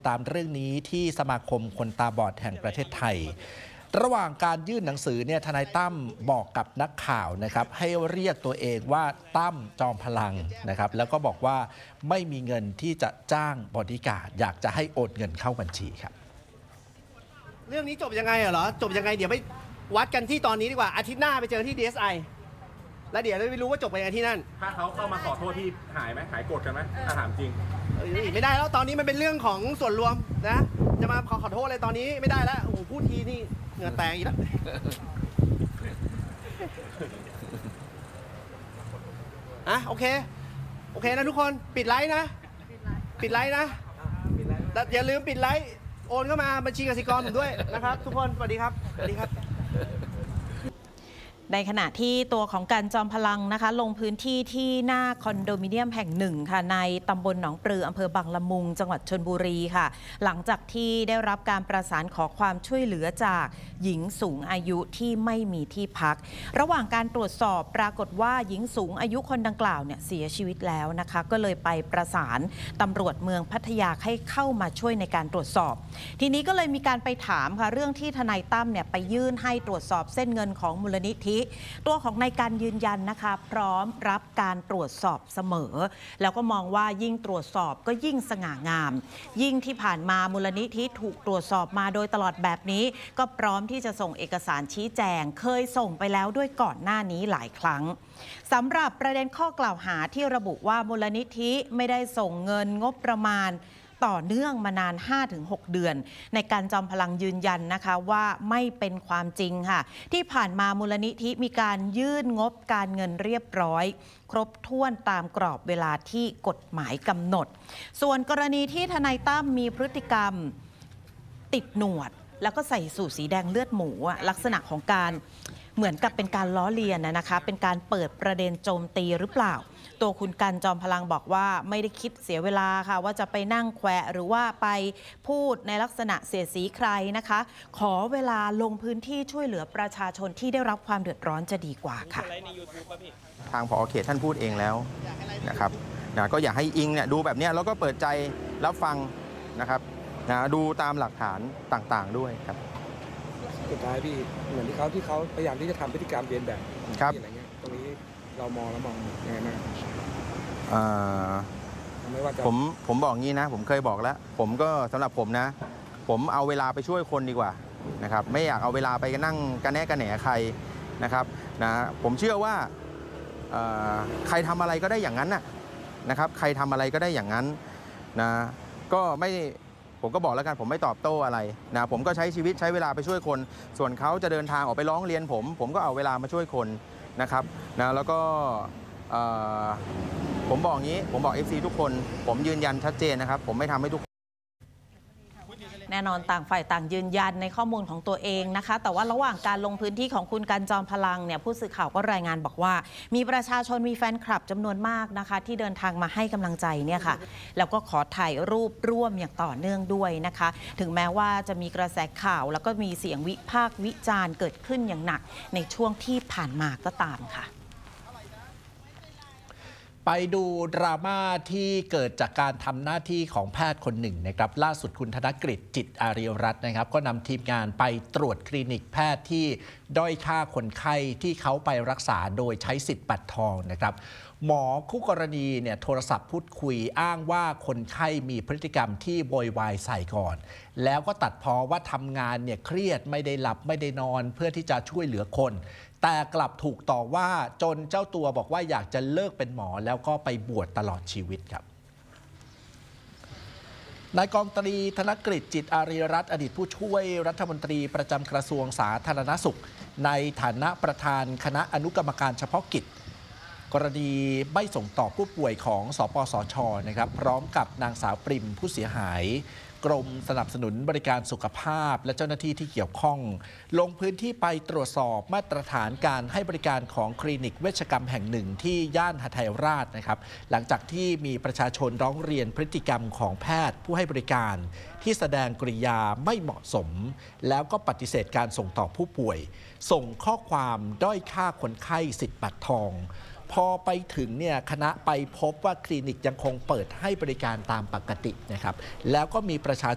ตามเรื่องนี้ที่สมาคมคนตาบอดแห่งประเทศไทยระหว่างการยื่นหนังสือเนี่ยทนายตั้มบอกกับนักข่าวนะครับให้เรียกตัวเองว่าตั้มจอมพลังนะครับแล้วก็บอกว่าไม่มีเงินที่จะจ้างบอดี้การ์ดอยากจะให้โอนเงินเข้าบัญชีครับเรื่องนี้จบยังไงเหรอจบยังไงเดี๋ยวไปวัดกันที่ตอนนี้ดีกว่าอาทิตย์หน้าไปเจอที่ DSI แล้วเดี๋ยวเราไม่รู้ว่าจบไปยังไงที่นั่นถ้าเขาเข้ามาขอโทษที่หายไหมหายโกรธกันไหมถ้าถามจริงไม่ได้แล้วตอนนี้มันเป็นเรื่องของส่วนรวมนะจะมาขอโทษอะไรตอนนี้ไม่ได้แล้วโอ้โหพูดทีนี่เหงื่อแตกอีกแล้วอ่ะโอเคนะทุกคนปิดไลฟ์นะปิดไลฟ์นะแล้วอย่าลืมปิดไลฟ์โอนเข้ามาบัญชีกสิกรผมด้วยนะครับทุกคนสวัสดีครับสวัสดีครับในขณะที่ตัวของการจอมพลังนะคะลงพื้นที่ที่หน้าคอนโดมิเนียมแห่งหนึ่งค่ะในตำบลหนองปลืออำเภอบางละมุงจังหวัดชลบุรีค่ะหลังจากที่ได้รับการประสานขอความช่วยเหลือจากหญิงสูงอายุที่ไม่มีที่พักระหว่างการตรวจสอบปรากฏว่าหญิงสูงอายุคนดังกล่าวเนี่ยเสียชีวิตแล้วนะคะก็เลยไปประสานตำรวจเมืองพัทยาให้เข้ามาช่วยในการตรวจสอบทีนี้ก็เลยมีการไปถามค่ะเรื่องที่ทนายตั้มเนี่ยไปยื่นให้ตรวจสอบเส้นเงินของมูลนิธิตัวของนายการยืนยันนะคะพร้อมรับการตรวจสอบเสมอแล้วก็มองว่ายิ่งตรวจสอบก็ยิ่งสง่างามยิ่งที่ผ่านมามูลนิธิถูกตรวจสอบมาโดยตลอดแบบนี้ก็พร้อมที่จะส่งเอกสารชี้แจงเคยส่งไปแล้วด้วยก่อนหน้านี้หลายครั้งสำหรับประเด็นข้อกล่าวหาที่ระบุว่ามูลนิธิไม่ได้ส่งเงินงบประมาณต่อเนื่องมานาน 5-6 เดือนในการจอมพลังยืนยันนะคะว่าไม่เป็นความจริงค่ะที่ผ่านมามูลนิธิมีการยื่นงบการเงินเรียบร้อยครบถ้วนตามกรอบเวลาที่กฎหมายกำหนดส่วนกรณีที่ทนายตั้มมีพฤติกรรมติดหนวดแล้วก็ใส่สูทสีแดงเลือดหมูลักษณะของการเหมือนกับเป็นการล้อเลียนนะคะเป็นการเปิดประเด็นโจมตีหรือเปล่าตัวคุณกันจอมพลังบอกว่าไม่ได้คิดเสียเวลาค่ะว่าจะไปนั่งแขวะหรือว่าไปพูดในลักษณะเสียสีใครนะคะขอเวลาลงพื้นที่ช่วยเหลือประชาชนที่ได้รับความเดือดร้อนจะดีกว่าค่ะทางผอ.เขตท่านพูดเองแล้วนะครับก็อยากให้อิงเนี่ยดูแบบนี้แล้วก็เปิดใจรับฟังนะครับดูตามหลักฐานต่างๆด้วยครับสุดท้ายพี่เหมือนที่เขาพยายามที่จะทำพฤติกรรมเลียนแบบอะไรเงี้ยตรงนี้เรามองยังไงบ้างไม่ว่าจะผมบอกงี้นะผมเคยบอกแล้วผมก็สำหรับผมนะผมเอาเวลาไปช่วยคนดีกว่านะครับไม่อยากเอาเวลาไปนั่งกันแน่กันแหนใครนะครับผมเชื่อว่าใครทำอะไรก็ได้อย่างนั้นนะครับใครทำอะไรก็ได้อย่างนั้นก็ไม่ผมก็บอกแล้วกันผมไม่ตอบโต้อะไรผมก็ใช้ชีวิตใช้เวลาไปช่วยคนส่วนเขาจะเดินทางออกไปร้องเรียนผมก็เอาเวลามาช่วยคนนะครับแล้วก็ผมบอกงี้ผมบอก FC ทุกคนผมยืนยันชัดเจนนะครับผมไม่ทำให้ทุกแน่นอนต่างฝ่ายต่างยืนยันในข้อมูลของตัวเองนะคะแต่ว่าระหว่างการลงพื้นที่ของคุณกันจอมพลังเนี่ยผู้สื่อข่าวก็รายงานบอกว่ามีประชาชนมีแฟนคลับจำนวนมากนะคะที่เดินทางมาให้กำลังใจเนี่ยค่ะแล้วก็ขอถ่ายรูปร่วมอย่างต่อเนื่องด้วยนะคะถึงแม้ว่าจะมีกระแสข่าวแล้วก็มีเสียงวิพากษ์วิจารณ์เกิดขึ้นอย่างหนักในช่วงที่ผ่านมาก็ตามค่ะไปดูดราม่าที่เกิดจากการทำหน้าที่ของแพทย์คนหนึ่งนะครับล่าสุดคุณธนกฤษจิตอารีรัตน์นะครับก็นำทีมงานไปตรวจคลินิกแพทย์ที่ด้อยค่าคนไข้ที่เขาไปรักษาโดยใช้สิทธิ์บัตรทองนะครับหมอคู่กรณีเนี่ยโทรศัพท์พูดคุยอ้างว่าคนไข้มีพฤติกรรมที่โวยวายใส่ก่อนแล้วก็ตัดพ้อว่าทำงานเนี่ยเครียดไม่ได้หลับไม่ได้นอนเพื่อที่จะช่วยเหลือคนแต่กลับถูกต่อว่าจนเจ้าตัวบอกว่าอยากจะเลิกเป็นหมอแล้วก็ไปบวชตลอดชีวิตครับนายกองตรีธนกฤษจิตอารีรัตน์อดีตผู้ช่วยรัฐมนตรีประจำกระทรวงสาธารณสุขในฐานะประธานคณะอนุกรรมการเฉพาะกิจกรณีไม่ส่งต่อผู้ป่วยของสปสช.นะครับพร้อมกับนางสาวปริมผู้เสียหายกรมสนับสนุนบริการสุขภาพและเจ้าหน้าที่ที่เกี่ยวข้องลงพื้นที่ไปตรวจสอบมาตรฐานการให้บริการของคลินิกเวชกรรมแห่งหนึ่งที่ย่านหทัยราชนะครับหลังจากที่มีประชาชนร้องเรียนพฤติกรรมของแพทย์ผู้ให้บริการที่แสดงกริยาไม่เหมาะสมแล้วก็ปฏิเสธการส่งต่อผู้ป่วยส่งข้อความด้อยค่าคนไข้สิทธิ์บัตรทองพอไปถึงเนี่ยคณะไปพบว่าคลินิกยังคงเปิดให้บริการตามปกตินะครับแล้วก็มีประชา